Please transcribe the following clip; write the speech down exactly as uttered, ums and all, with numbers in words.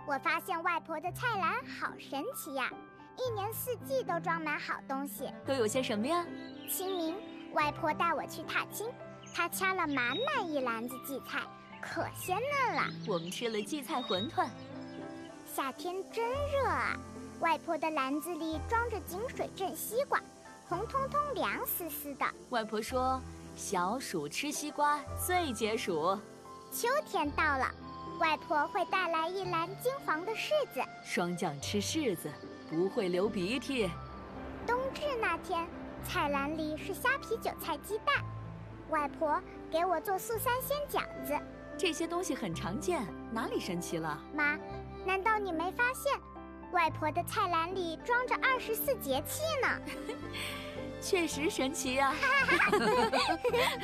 我发现外婆的菜篮好神奇呀，一年四季都装满好东西。 都有些什么呀？ 清明，外婆带我去踏青，她掐了满满一篮子荠菜，可鲜嫩了。 我们吃了荠菜馄饨。 夏天真热啊，外婆的篮子里装着井水镇西瓜，红彤彤凉丝丝的。 外婆说，小暑吃西瓜最解暑。 秋天到了，外婆会带来一篮金黄的柿子， 霜降吃柿子不会流鼻涕。 冬至那天，菜篮里是虾皮韭菜鸡蛋，外婆给我做素三鲜饺子。 这些东西很常见，哪里神奇了？ 妈，难道你没发现，外婆的菜篮里装着二十四节气呢？ 确实神奇呀、啊！